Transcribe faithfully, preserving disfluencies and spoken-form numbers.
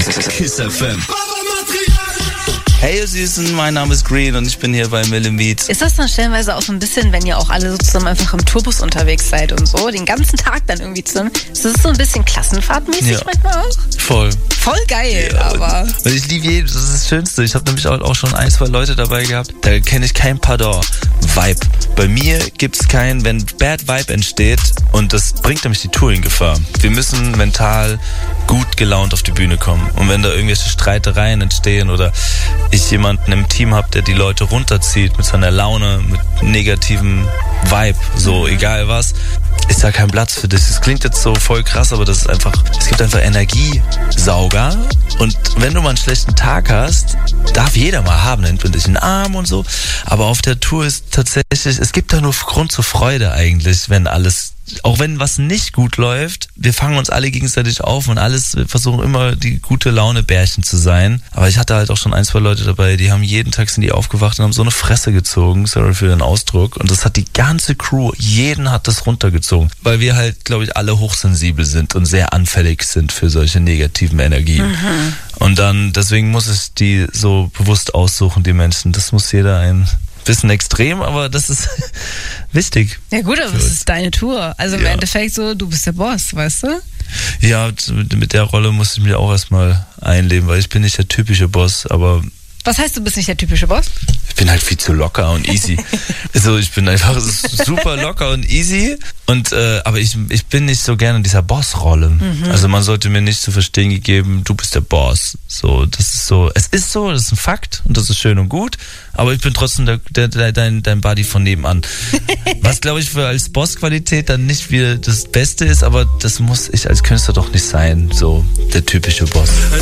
Kiss F M. Hey ihr Süßen, mein Name ist Green und ich bin hier bei Millimeat. Ist das dann stellenweise auch so ein bisschen, wenn ihr auch alle so zusammen einfach im Tourbus unterwegs seid und so, den ganzen Tag dann irgendwie zusammen, ist das so ein bisschen klassenfahrtmäßig Ja. manchmal auch? Voll. Voll geil, Ja, aber... Und ich liebe jeden, das ist das Schönste. Ich habe nämlich auch, auch schon ein, zwei Leute dabei gehabt, da kenne ich kein Pardon. Vibe. Bei mir gibt's kein, wenn Bad Vibe entsteht, und das bringt nämlich die Tour in Gefahr. Wir müssen mental gut gelaunt auf die Bühne kommen. Und wenn da irgendwelche Streitereien entstehen oder ich jemanden im Team habe, der die Leute runterzieht mit seiner Laune, mit negativem Vibe, so egal was, ist da kein Platz für das. Das klingt jetzt so voll krass, aber das ist einfach, es gibt einfach Energiesauger. Und wenn du mal einen schlechten Tag hast, darf jeder mal haben, nennt man dich einen Arm und so. Aber auf der Tour ist tatsächlich, es gibt da nur Grund zur Freude eigentlich, wenn alles, auch wenn was nicht gut läuft, wir fangen uns alle gegenseitig auf und alles, wir versuchen immer die gute Laune-Bärchen zu sein. Aber ich hatte halt auch schon ein, zwei Leute dabei, die haben jeden Tag sind die aufgewacht und haben so eine Fresse gezogen, sorry für den Ausdruck. Und das hat die ganze Crew, jeden hat das runtergezogen. Weil wir halt, glaube ich, alle hochsensibel sind und sehr anfällig sind für solche negativen Energien. Mhm. Und dann, deswegen muss ich die so bewusst aussuchen, die Menschen. Das muss jeder ein bisschen extrem, aber das ist wichtig. Ja gut, aber es ist deine Tour. Also im Ja. Endeffekt so, du bist der Boss, weißt du? Ja, mit, mit der Rolle muss ich mich auch erstmal einleben, weil ich bin nicht der typische Boss, aber... Was heißt, du bist nicht der typische Boss? Ich bin halt viel zu locker und easy. Also ich bin einfach super locker und easy. Und äh, aber ich, ich bin nicht so gerne in dieser Boss-Rolle. Mhm. Also man sollte mir nicht zu verstehen gegeben, du bist der Boss. So, das ist so, es ist so, das ist ein Fakt und das ist schön und gut. Aber ich bin trotzdem der, der, der, dein, dein Buddy von nebenan. Was glaube ich für als Boss-Qualität dann nicht wie das Beste ist, aber das muss ich als Künstler doch nicht sein. So der typische Boss.